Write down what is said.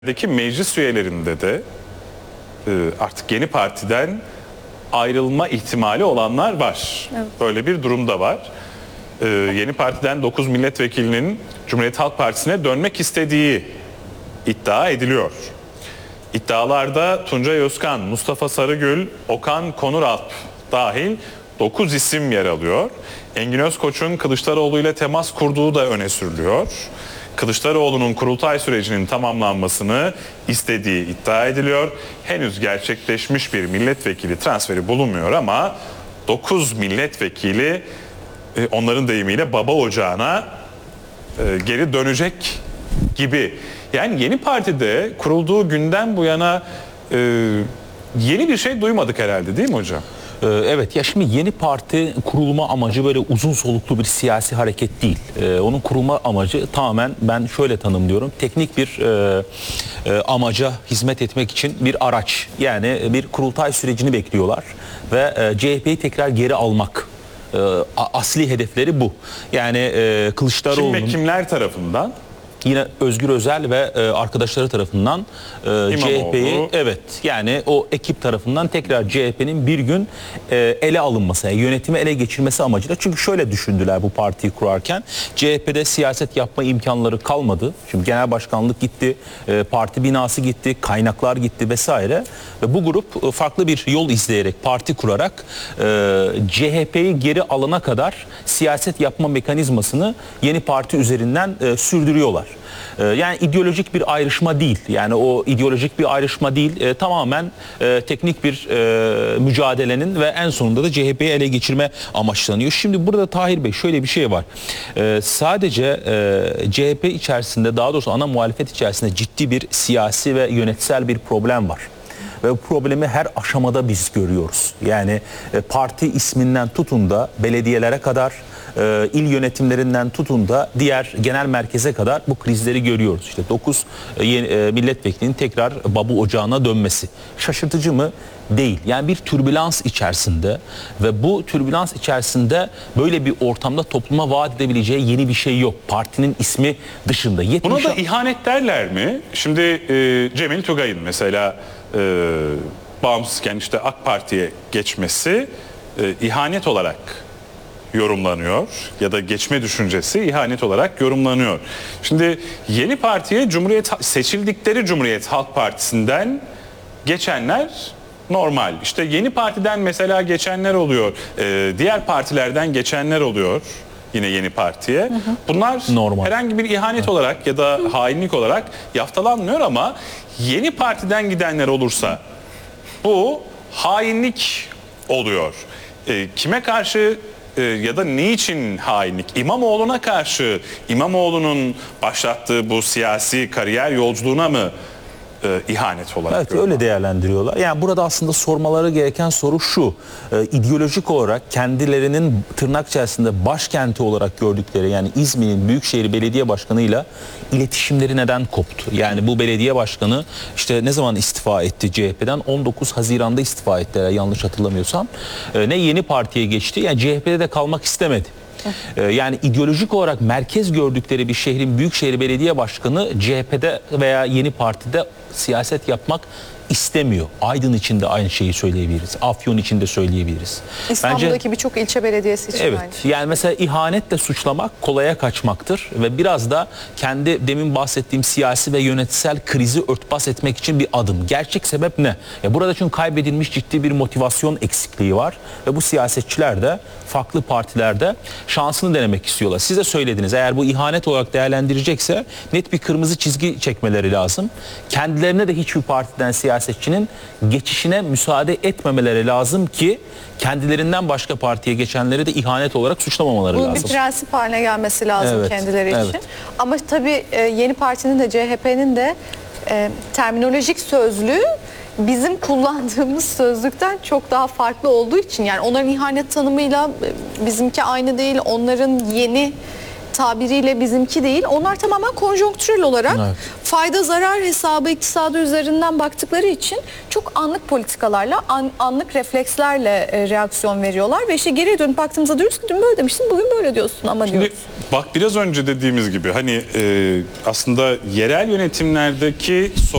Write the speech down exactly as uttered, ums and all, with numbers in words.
Deki meclis üyelerinde de e, artık yeni partiden ayrılma ihtimali olanlar var. Evet. Böyle bir durum da var. E, yeni partiden dokuz milletvekilinin Cumhuriyet Halk Partisi'ne dönmek istediği iddia ediliyor. İddialarda Tuncay Özkan, Mustafa Sarıgül, Okan Konuralp dahil dokuz isim yer alıyor. Engin Özkoç'un Kılıçdaroğlu ile temas kurduğu da öne sürülüyor. Kılıçdaroğlu'nun kurultay sürecinin tamamlanmasını istediği iddia ediliyor. Henüz gerçekleşmiş bir milletvekili transferi bulunmuyor ama dokuz milletvekili onların deyimiyle baba ocağına geri dönecek gibi. Yani yeni partide kurulduğu günden bu yana yeni bir şey duymadık herhalde, değil mi hocam? Evet, ya şimdi yeni parti kurulma amacı böyle uzun soluklu bir siyasi hareket değil. Ee, onun kurulma amacı tamamen ben şöyle tanımlıyorum. Teknik bir e, e, amaca hizmet etmek için bir araç. Yani bir kurultay sürecini bekliyorlar ve e, C H P'yi tekrar geri almak. E, asli hedefleri bu. Yani e, Kılıçdaroğlu'nun... Kim ve kimler tarafından? Yine Özgür Özel ve e, arkadaşları tarafından e, C H P'yi, evet, yani o ekip tarafından tekrar C H P'nin bir gün e, ele alınması, yani yönetimi ele geçirmesi amacıyla. Çünkü şöyle düşündüler bu partiyi kurarken, C H P'de siyaset yapma imkanları kalmadı. Şimdi genel başkanlık gitti, e, parti binası gitti, kaynaklar gitti vesaire. Ve bu grup e, farklı bir yol izleyerek parti kurarak e, C H P'yi geri alana kadar siyaset yapma mekanizmasını yeni parti üzerinden e, sürdürüyorlar. Yani ideolojik bir ayrışma değil. Yani o ideolojik bir ayrışma değil. E, tamamen e, teknik bir e, mücadelenin ve en sonunda da C H P'yi ele geçirme amaçlanıyor. Şimdi burada Tahir Bey, şöyle bir şey var. E, sadece e, C H P içerisinde, daha doğrusu ana muhalefet içerisinde ciddi bir siyasi ve yönetsel bir problem var. Ve bu problemi her aşamada biz görüyoruz. Yani e, parti isminden tutun da belediyelere kadar, e, il yönetimlerinden tutun da diğer genel merkeze kadar bu krizleri görüyoruz. İşte dokuz e, e, milletvekilinin tekrar baba ocağına dönmesi. Şaşırtıcı mı? Değil. Yani bir türbülans içerisinde ve bu türbülans içerisinde böyle bir ortamda topluma vaat edebileceği yeni bir şey yok. Partinin ismi dışında. Buna da ihanet derler mi? Şimdi e, Cemil Tugay'ın mesela e, bağımsızken işte AK Parti'ye geçmesi e, ihanet olarak yorumlanıyor ya da geçme düşüncesi ihanet olarak yorumlanıyor. Şimdi yeni partiye Cumhuriyet seçildikleri Cumhuriyet Halk Partisi'nden geçenler normal. İşte yeni partiden mesela geçenler oluyor. Ee, diğer partilerden geçenler oluyor. Yine yeni partiye. Hı hı. Bunlar normal. Herhangi bir ihanet evet. olarak ya da hainlik olarak yaftalanmıyor ama yeni partiden gidenler olursa bu hainlik oluyor. Ee, kime karşı e, ya da niçin hainlik? İmamoğlu'na karşı, İmamoğlu'nun başlattığı bu siyasi kariyer yolculuğuna mı E, ihanet olarak evet, öyle değerlendiriyorlar. Yani burada aslında sormaları gereken soru şu: e, ideolojik olarak kendilerinin tırnak içerisinde başkenti olarak gördükleri, yani İzmir'in Büyükşehir Belediye Başkanı'yla iletişimleri neden koptu? Yani bu belediye başkanı işte ne zaman istifa etti C H P'den? on dokuz Haziran'da istifa etti, yanlış hatırlamıyorsam. E, ne yeni partiye geçti, yani C H P'de de kalmak istemedi. Yani ideolojik olarak merkez gördükleri bir şehrin Büyükşehir Belediye Başkanı C H P'de veya yeni partide siyaset yapmak istemiyor. Aydın için de aynı şeyi söyleyebiliriz. Afyon için de söyleyebiliriz. İstanbul'daki birçok ilçe belediyesi için evet, aynı şey. Yani mesela ihanetle suçlamak kolaya kaçmaktır ve biraz da kendi demin bahsettiğim siyasi ve yönetsel krizi örtbas etmek için bir adım. Gerçek sebep ne? Ya burada çünkü kaybedilmiş ciddi bir motivasyon eksikliği var ve bu siyasetçiler de farklı partilerde şansını denemek istiyorlar. Siz de söylediniz, eğer bu ihanet olarak değerlendirecekse net bir kırmızı çizgi çekmeleri lazım. Kendilerine de hiçbir partiden siyasetçinin geçişine müsaade etmemeleri lazım ki kendilerinden başka partiye geçenleri de ihanet olarak suçlamamaları Bunun lazım. Bir prensip haline gelmesi lazım evet, kendileri için. Evet. Ama tabii yeni partinin de C H P'nin de e, terminolojik sözlüğü bizim kullandığımız sözlükten çok daha farklı olduğu için, yani onların ihanet tanımıyla bizimki aynı değil. Onların yeni tabiriyle bizimki değil. Onlar tamamen konjonktürel olarak Evet. fayda zarar hesabı iktisadı üzerinden baktıkları için çok anlık politikalarla, an- anlık reflekslerle e, reaksiyon veriyorlar ve işte geriye dönüp baktığımızda diyoruz ki dün böyle demiştin, bugün böyle diyorsun ama Şimdi diyoruz. bak biraz önce dediğimiz gibi hani e, aslında yerel yönetimlerdeki